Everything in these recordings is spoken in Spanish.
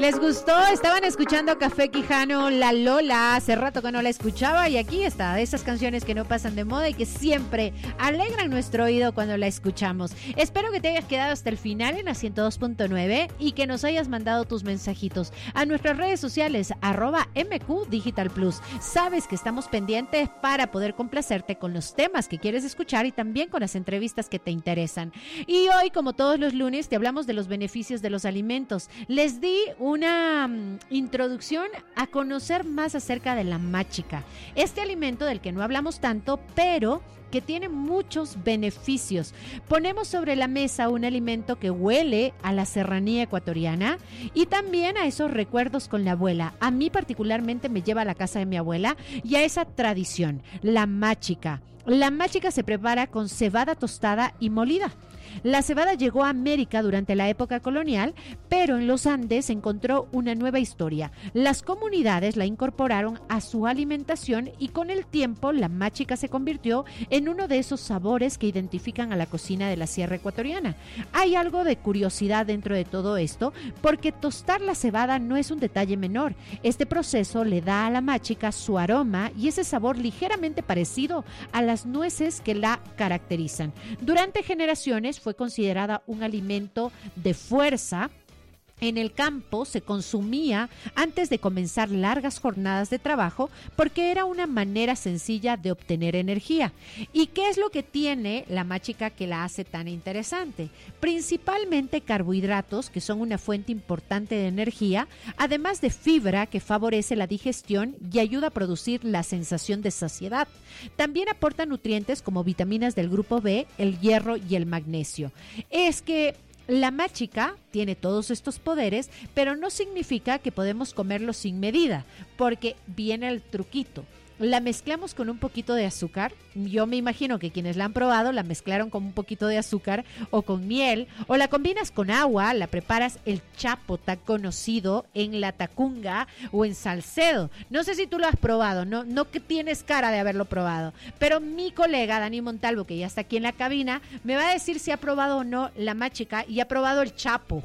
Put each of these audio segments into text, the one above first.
¿Les gustó? Estaban escuchando Café Quijano, La Lola. Hace rato que no la escuchaba y aquí está, de esas canciones que no pasan de moda y que siempre alegran nuestro oído cuando la escuchamos. Espero que te hayas quedado hasta el final en la 102.9 y que nos hayas mandado tus mensajitos a nuestras redes sociales, @MQ Digital Plus. Sabes que estamos pendientes para poder complacerte con los temas que quieres escuchar y también con las entrevistas que te interesan. Y hoy, como todos los lunes, te hablamos de los beneficios de los alimentos. Les di una introducción a conocer más acerca de la máchica, este alimento del que no hablamos tanto, pero que tiene muchos beneficios. Ponemos sobre la mesa un alimento que huele a la serranía ecuatoriana y también a esos recuerdos con la abuela. A mí particularmente me lleva a la casa de mi abuela y a esa tradición, la máchica. La máchica se prepara con cebada tostada y molida. La cebada llegó a América durante la época colonial, pero en los Andes se encontró una nueva historia. Las comunidades la incorporaron a su alimentación y con el tiempo la máchica se convirtió en uno de esos sabores que identifican a la cocina de la sierra ecuatoriana. Hay algo de curiosidad dentro de todo esto, porque tostar la cebada no es un detalle menor. Este proceso le da a la máchica su aroma y ese sabor ligeramente parecido a las nueces que la caracterizan. Durante generaciones fue considerada un alimento de fuerza. En el campo se consumía antes de comenzar largas jornadas de trabajo porque era una manera sencilla de obtener energía. ¿Y qué es lo que tiene la máchica que la hace tan interesante? Principalmente carbohidratos, que son una fuente importante de energía, además de fibra que favorece la digestión y ayuda a producir la sensación de saciedad. También aporta nutrientes como vitaminas del grupo B, el hierro y el magnesio. Es que la máchica tiene todos estos poderes, pero no significa que podemos comerlo sin medida, porque viene el truquito. La mezclamos con un poquito de azúcar. Yo me imagino que quienes la han probado la mezclaron con un poquito de azúcar o con miel, o la combinas con agua, la preparas el chapo tan conocido en la Tacunga o en Salcedo. No sé si tú lo has probado, no que tienes cara de haberlo probado, pero mi colega Dani Montalvo, que ya está aquí en la cabina, me va a decir si ha probado o no la máchica y ha probado el chapo.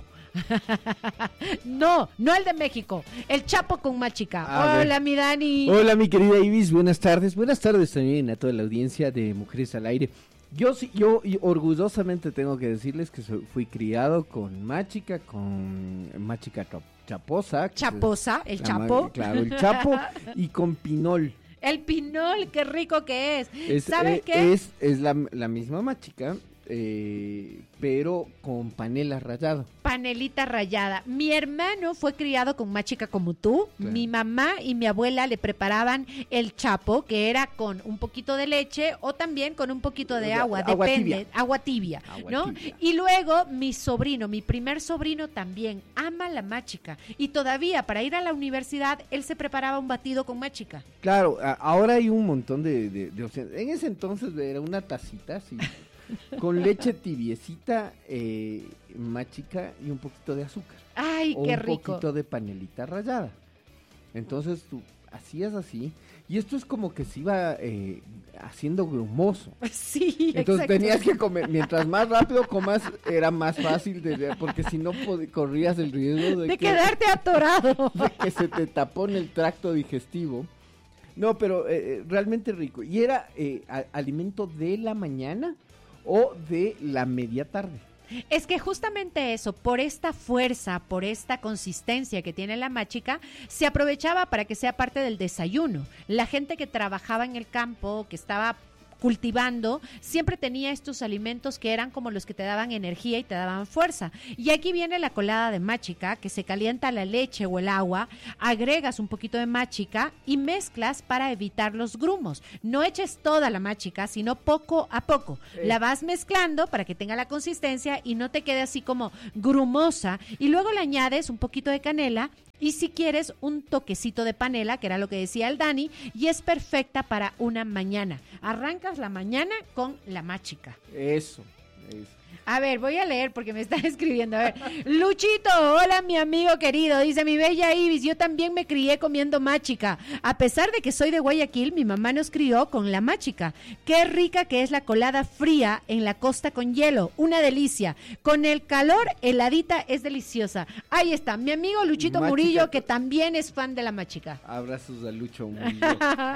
No el de México, el chapo con máchica. Hola, mi Dani. Hola, mi querida Ibis, buenas tardes también a toda la audiencia de Mujeres al Aire. Yo orgullosamente tengo que decirles que fui criado con máchica chaposa. Chaposa, el chapo. Claro, el chapo y con pinol. El pinol, qué rico que es. ¿Sabes qué? Es la misma máchica, pero con panela rallado. Panelita rallada. Mi hermano fue criado con máchica como tú. Claro. Mi mamá y mi abuela le preparaban el chapo, que era con un poquito de leche o también con un poquito de agua, depende, agua tibia, ¿no? Y luego mi primer sobrino también ama la máchica y todavía para ir a la universidad él se preparaba un batido con máchica. Claro, ahora hay un montón de opciones. En ese entonces era una tacita así con leche tibiecita, máchica y un poquito de azúcar. ¡Ay, qué rico! Un poquito de panelita rallada. Entonces tú hacías así y esto es como que se iba haciendo grumoso. Sí, entonces exacto. Tenías que comer, mientras más rápido comas era más fácil porque si no corrías el riesgo de quedarte atorado, de que se te tapone el tracto digestivo. No, pero realmente rico. ¿Y era alimento de la mañana o de la media tarde? Es que justamente eso, por esta fuerza, por esta consistencia que tiene la máchica, se aprovechaba para que sea parte del desayuno. La gente que trabajaba en el campo, que estaba cultivando, siempre tenía estos alimentos que eran como los que te daban energía y te daban fuerza. Y aquí viene la colada de máchica, que se calienta la leche o el agua, agregas un poquito de máchica y mezclas para evitar los grumos. No eches toda la máchica, sino poco a poco. La vas mezclando para que tenga la consistencia y no te quede así como grumosa. Y luego le añades un poquito de canela y si quieres un toquecito de panela, que era lo que decía el Dani, y es perfecta para una mañana. Arrancas la mañana con la máchica. Eso. A ver, voy a leer porque me está escribiendo. A ver, Luchito, hola mi amigo querido. Dice, mi bella Ibis, yo también me crié comiendo machica. A pesar de que soy de Guayaquil, mi mamá nos crió con la machica. Qué rica que es la colada fría en la costa con hielo. Una delicia. Con el calor, heladita es deliciosa. Ahí está, mi amigo Luchito Machica. Murillo, que también es fan de la machica. Abrazos a Lucho Murillo.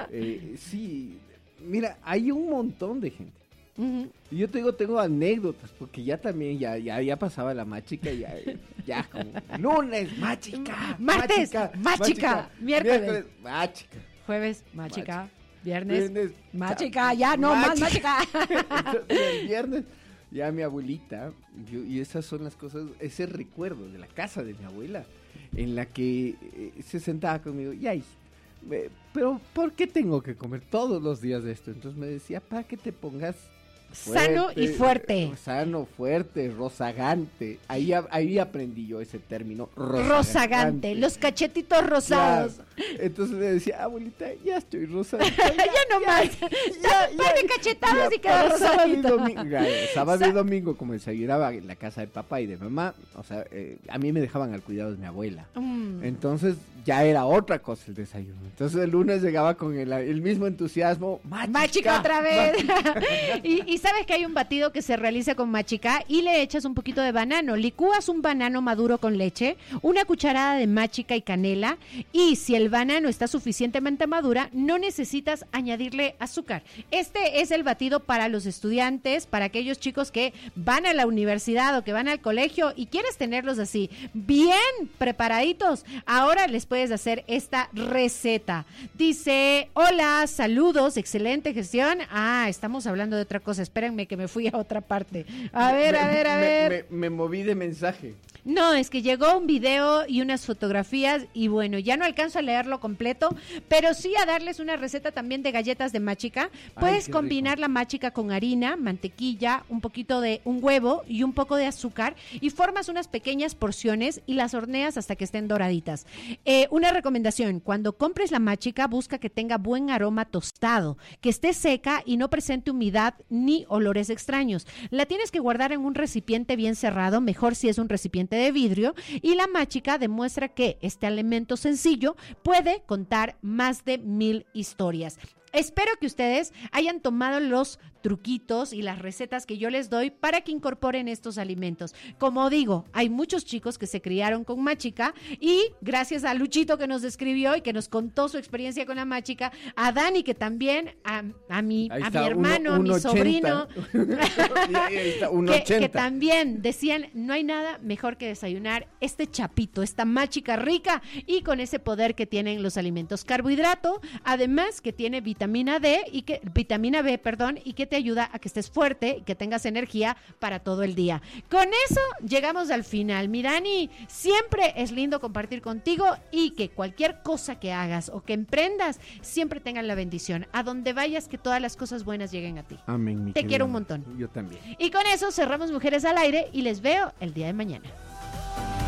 Sí, mira, hay un montón de gente. Ujú. Y yo tengo anécdotas, porque ya también, ya pasaba la machica, ya como, lunes, machica, Martes, machica, miércoles, machica. Jueves, machica, viernes, machica, machica, ya no más machica. Entonces, el viernes, ya mi abuelita, y esas son las cosas, ese recuerdo de la casa de mi abuela, en la que se sentaba conmigo, ya hijita, pero ¿por qué tengo que comer todos los días de esto? Entonces me decía, para que te pongas Sano y fuerte. Sano, fuerte, rozagante. Ahí aprendí yo ese término, Rozagante, los cachetitos rosados. Claro. Entonces le decía, abuelita, ya estoy rozagante. Ya no más. Un par de cachetadas y quedó rosadito. Sábado y domingo, como desayunaba en la casa de papá y de mamá, o sea, a mí me dejaban al cuidado de mi abuela. Entonces ya era otra cosa el desayuno. Entonces el lunes llegaba con el mismo entusiasmo. Machica otra vez. y sabes que hay un batido que se realiza con machica y le echas un poquito de banano. Licúas un banano maduro con leche, una cucharada de machica y canela, y si el banano está suficientemente madura, no necesitas añadirle azúcar. Este es el batido para los estudiantes, para aquellos chicos que van a la universidad o que van al colegio y quieres tenerlos así, bien preparaditos. Ahora les puedes hacer esta receta. Dice, hola, saludos, excelente gestión. Estamos hablando de otra cosa, espérenme que me fui a otra parte. A ver. Me moví de mensaje. No, es que llegó un video y unas fotografías y bueno, ya no alcanzo a leerlo completo, pero sí a darles una receta también de galletas de machica. Puedes combinar la machica con harina, mantequilla, un poquito de un huevo y un poco de azúcar y formas unas pequeñas porciones y las horneas hasta que estén doraditas. Una recomendación, cuando compres la machica, busca que tenga buen aroma tostado, que esté seca y no presente humedad ni olores extraños. La tienes que guardar en un recipiente bien cerrado, mejor si es un recipiente de vidrio, y la machica demuestra que este alimento sencillo puede contar más de 1000 historias. Espero que ustedes hayan tomado los truquitos y las recetas que yo les doy para que incorporen estos alimentos. Como digo, hay muchos chicos que se criaron con machica y gracias a Luchito que nos escribió y que nos contó su experiencia con la machica, a Dani que también, a mi hermano, a mi sobrino, que también decían, no hay nada mejor que desayunar este chapito, esta machica rica y con ese poder que tienen los alimentos. Carbohidrato, además que tiene vitamina B, y que te ayuda a que estés fuerte y que tengas energía para todo el día. Con eso llegamos al final. Mi Dani, siempre es lindo compartir contigo y que cualquier cosa que hagas o que emprendas, siempre tengan la bendición. A donde vayas, que todas las cosas buenas lleguen a ti. Amén. Te quiero un montón. Yo también. Y con eso cerramos Mujeres al Aire y les veo el día de mañana.